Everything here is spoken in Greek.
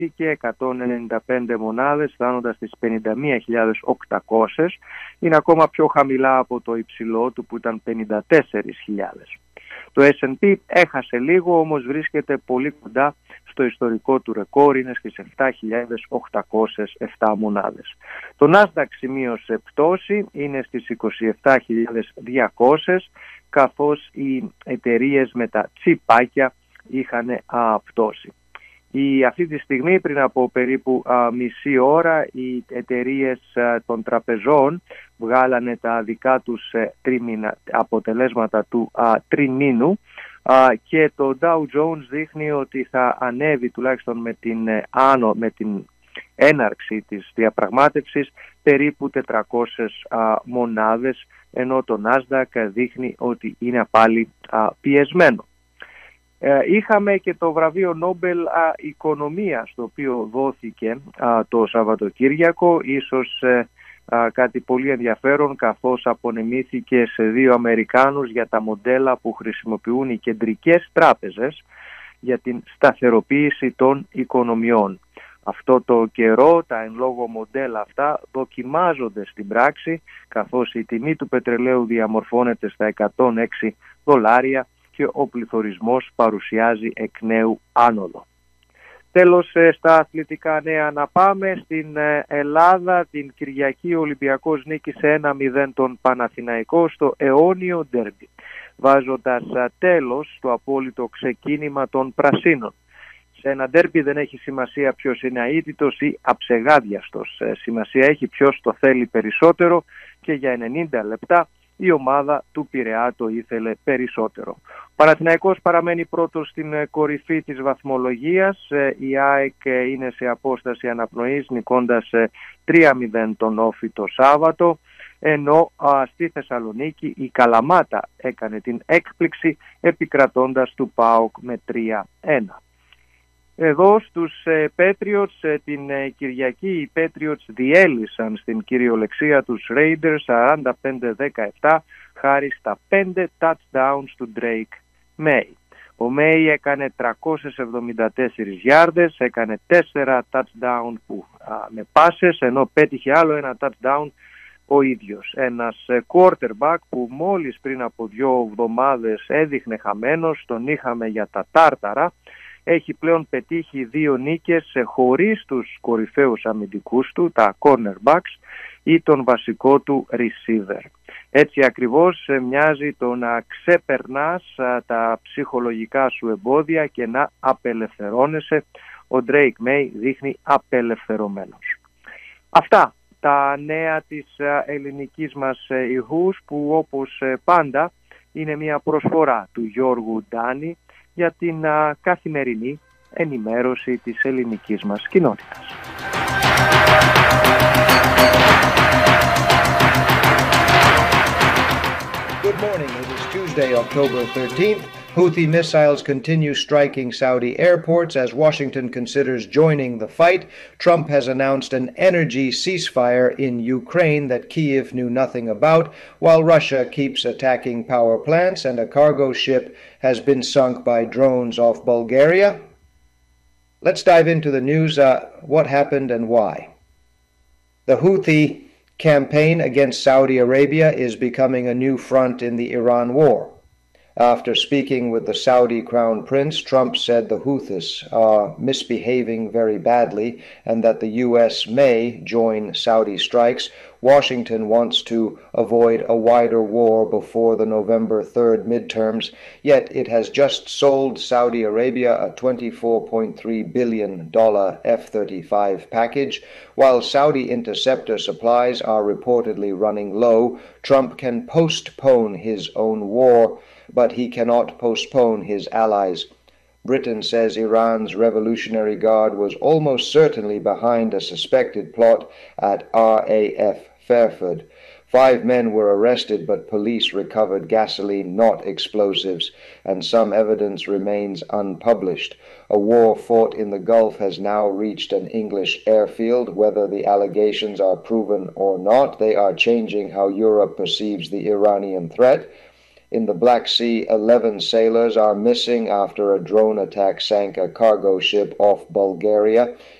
και 195 μονάδες, φτάνοντας στις 51.800. Είναι ακόμα πιο χαμηλά από το υψηλό του που ήταν 54.000. Το S&P έχασε λίγο, όμως βρίσκεται πολύ κοντά στο ιστορικό του ρεκόρ, είναι στις 7.807 μονάδες. Το Nasdaq σημείωσε πτώση, είναι στις 27.200, καθώς οι εταιρείες με τα τσιπάκια είχαν πτώση. Αυτή τη στιγμή, πριν από περίπου μισή ώρα, οι εταιρείες των τραπεζών βγάλανε τα δικά τους αποτελέσματα του τριμήνου και το Dow Jones δείχνει ότι θα ανέβει τουλάχιστον με την έναρξη της διαπραγμάτευσης περίπου 400 μονάδες, ενώ το Nasdaq δείχνει ότι είναι πάλι πιεσμένο. Είχαμε και το βραβείο Νόμπελ Οικονομίας, το οποίο δόθηκε το Σαββατοκύριακο, ίσως κάτι πολύ ενδιαφέρον, καθώς απονεμήθηκε σε 2 Αμερικάνους για τα μοντέλα που χρησιμοποιούν οι κεντρικές τράπεζες για την σταθεροποίηση των οικονομιών. Αυτό το καιρό τα εν λόγω μοντέλα αυτά δοκιμάζονται στην πράξη, καθώς η τιμή του πετρελαίου διαμορφώνεται στα $106 και ο πληθωρισμός παρουσιάζει εκ νέου άνοδο. Τέλος, στα αθλητικά νέα να πάμε. Στην Ελλάδα την Κυριακή ο Ολυμπιακός νίκησε 1-0 τον Παναθηναϊκό στο αιώνιο ντέρμπι, βάζοντας τέλος στο απόλυτο ξεκίνημα των Πρασίνων. Σε ένα ντέρμπι δεν έχει σημασία ποιος είναι αίτητος ή αψεγάδιαστος. Σημασία έχει ποιος το θέλει περισσότερο και για 90 λεπτά η ομάδα του Πειραιά το ήθελε περισσότερο. Ο Παναθηναϊκός παραμένει πρώτος στην κορυφή της βαθμολογίας. Η ΑΕΚ είναι σε απόσταση αναπνοής, νικώντας 3-0 τον Όφη το Σάββατο, ενώ στη Θεσσαλονίκη η Καλαμάτα έκανε την έκπληξη επικρατώντας του ΠΑΟΚ με 3-1. Εδώ στους Patriots την Κυριακή οι Patriots διέλυσαν στην κυριολεξία τους Raiders 45-17 χάρη στα 5 touchdowns του Drake May. Ο May έκανε 374 γιάρδες, έκανε 4 touchdown με πάσες, ενώ πέτυχε άλλο ένα touchdown ο ίδιος. Ένας quarterback που μόλις πριν από 2 εβδομάδες έδειχνε χαμένος, τον είχαμε για τα τάρταρα, έχει πλέον πετύχει 2 νίκες χωρίς τους κορυφαίους αμυντικούς του, τα cornerbacks ή τον βασικό του receiver. Έτσι ακριβώς μοιάζει το να ξεπερνάς τα ψυχολογικά σου εμπόδια και να απελευθερώνεσαι. Ο Drake May δείχνει απελευθερωμένος. Αυτά τα νέα της ελληνικής μας ηχούς, που όπως πάντα είναι μια προσφορά του Γιώργου Ντάνη για την καθημερινή ενημέρωση της ελληνικής μας κοινότητας. Good morning. It is Tuesday, October 13th. Houthi missiles continue striking Saudi airports as Washington considers joining the fight. Trump has announced an energy ceasefire in Ukraine that Kyiv knew nothing about, while Russia keeps attacking power plants and a cargo ship has been sunk by drones off Bulgaria. Let's dive into the news. What happened and why? The Houthi campaign against Saudi Arabia is becoming a new front in the Iran war. After speaking with the Saudi Crown Prince, Trump said the Houthis are misbehaving very badly and that the U.S. may join Saudi strikes. Washington wants to avoid a wider war before the November 3rd midterms, yet it has just sold Saudi Arabia a $24.3 billion F-35 package. While Saudi interceptor supplies are reportedly running low, Trump can postpone his own war, but he cannot postpone his allies. Britain says Iran's Revolutionary Guard was almost certainly behind a suspected plot at RAF Fairford. 5 men were arrested, but police recovered gasoline, not explosives, and some evidence remains unpublished. A war fought in the Gulf has now reached an English airfield. Whether the allegations are proven or not, they are changing how Europe perceives the Iranian threat. In the Black Sea, 11 sailors are missing after a drone attack sank a cargo ship off Bulgaria.